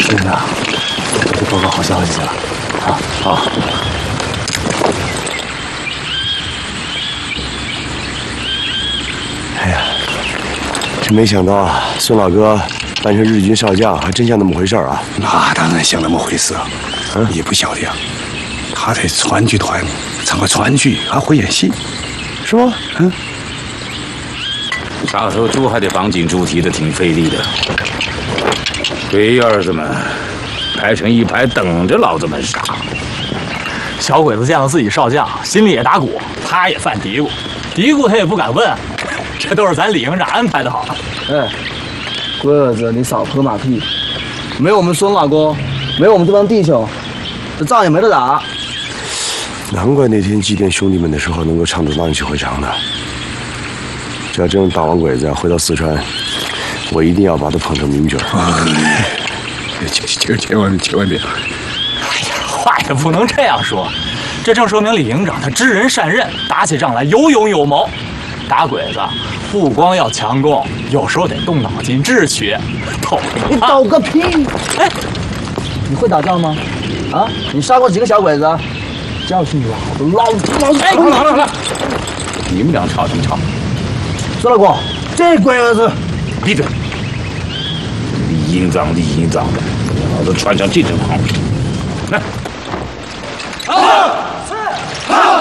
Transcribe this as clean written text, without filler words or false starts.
领导，我给报告好消息了。好。 哎呀，真没想到啊，孙老哥扮成日军少将，还真像那么回事啊！ 那当然像那么回事啊。你不晓得呀，他在川剧团唱个川剧，还会演戏， 是吗？ 杀手猪还得绑紧猪蹄子，挺费力的。龟儿子们排成一排，等着老子们杀。 小鬼子见了自己少将，心里也打鼓，他也犯嘀咕，嘀咕他也不敢问，这都是咱李营长安排的好。 哎，龟儿子，你少拍马屁！没有我们孙老哥，没有我们这帮弟兄，这仗也没得打。 难怪那天祭奠兄弟们的时候能够唱得浪气回肠的。只要真打完鬼子回到四川，我一定要把他捧成名角。 千万别！ 哎呀，话也不能这样说，这正说明李营长他知人善任，打起仗来有勇有谋。打鬼子不光要强攻，有时候得动脑筋智取。懂你抖个屁！哎，你会打仗吗？啊，你杀过几个小鬼子？教训老子！ 哎，好，你们俩吵什么吵？ 孙老哥，这龟儿子， 闭嘴！李营长的，老子穿上这身行，来。